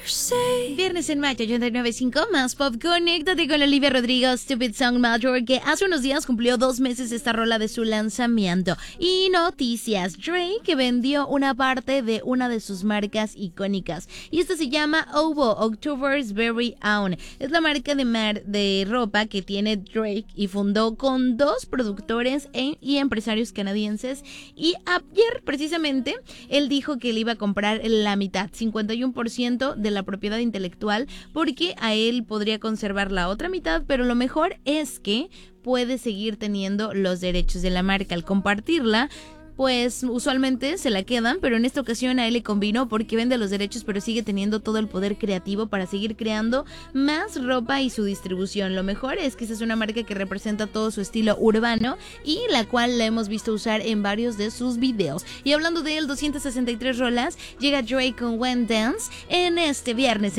Viernes en mayo, 89.5, más pop. Conéctate con Olivia Rodrigo, Stupid Song Major, que hace unos días cumplió 2 meses esta rola de su lanzamiento. Y noticias, Drake vendió una parte de una de sus marcas icónicas. Y esta se llama OVO, October's Very Own. Es la marca de ropa que tiene Drake y fundó con 2 productores y empresarios canadienses. Y ayer, precisamente, él dijo que le iba a comprar la mitad, 51% de la propiedad intelectual, porque a él podría conservar la otra mitad, pero lo mejor es que puede seguir teniendo los derechos de la marca. Al compartirla, pues usualmente se la quedan, pero en esta ocasión a él le convino porque vende los derechos, pero sigue teniendo todo el poder creativo para seguir creando más ropa y su distribución. Lo mejor es que esta es una marca que representa todo su estilo urbano y la cual la hemos visto usar en varios de sus videos. Y hablando de él, 263 rolas, llega Drake con When Dance en este viernes.